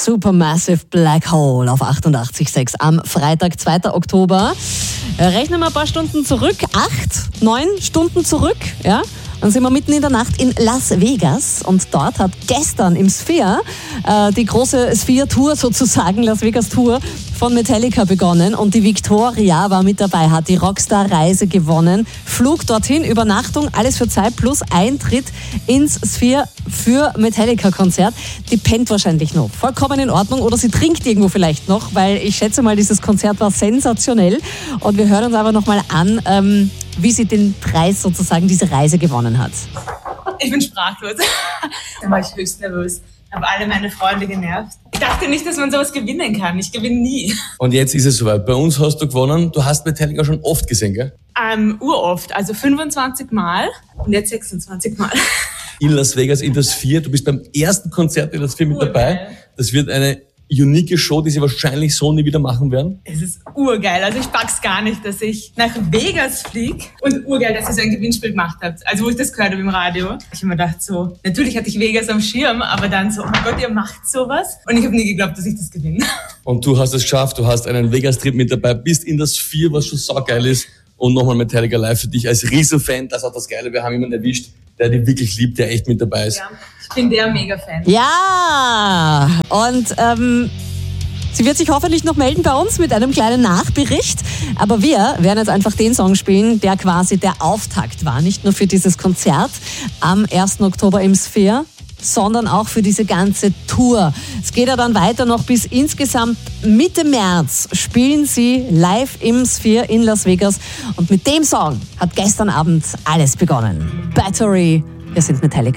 Supermassive Black Hole auf 88,6 am Freitag, 2. Oktober. Rechnen wir ein paar Stunden zurück, 9 Stunden zurück, ja. Dann sind wir mitten in der Nacht in Las Vegas und dort hat gestern im Sphere die große Sphere-Tour sozusagen, Las Vegas-Tour von Metallica begonnen und die Victoria war mit dabei, hat die Rockstar-Reise gewonnen, Flug dorthin, Übernachtung, alles für Zeit plus Eintritt ins Sphere für Metallica-Konzert. Die pennt wahrscheinlich noch, vollkommen in Ordnung oder sie trinkt irgendwo vielleicht noch, weil ich schätze mal, dieses Konzert war sensationell und wir hören uns aber nochmal an, wie sie den Preis sozusagen, diese Reise gewonnen hat. Ich bin sprachlos. Da war ich höchst nervös. Ich habe alle meine Freunde genervt. Ich dachte nicht, dass man sowas gewinnen kann. Ich gewinne nie. Und jetzt ist es soweit. Bei uns hast du gewonnen. Du hast Metallica schon oft gesehen, gell? Uroft. Also 25 Mal und jetzt 26 Mal. In Las Vegas, in der Sphere. Du bist beim ersten Konzert in der Sphere mit dabei. Das wird eine unique Show, die sie wahrscheinlich so nie wieder machen werden. Es ist urgeil. Also ich pack's gar nicht, dass ich nach Vegas fliege und urgeil, dass ihr so ein Gewinnspiel gemacht habt. Also wo ich das gehört habe im Radio. Ich habe mir gedacht so, natürlich hatte ich Vegas am Schirm, aber dann so, oh mein Gott, ihr macht sowas. Und ich habe nie geglaubt, dass ich das gewinne. Und du hast es geschafft, du hast einen Vegas-Trip mit dabei, bist in der Sphere, was schon saugeil ist. Und nochmal Metallica live für dich als Riesenfan. Das ist auch das Geile, wir haben jemanden erwischt, der die wirklich liebt, der echt mit dabei ist. Ja, ich bin der Mega-Fan. Ja, und sie wird sich hoffentlich noch melden bei uns mit einem kleinen Nachbericht. Aber wir werden jetzt einfach den Song spielen, der quasi der Auftakt war. Nicht nur für dieses Konzert am 1. Oktober im Sphere, sondern auch für diese ganze Tour. Es geht ja dann weiter noch bis insgesamt Mitte März spielen sie live im Sphere in Las Vegas. Und mit dem Song hat gestern Abend alles begonnen. Battery, wir sind Metallica.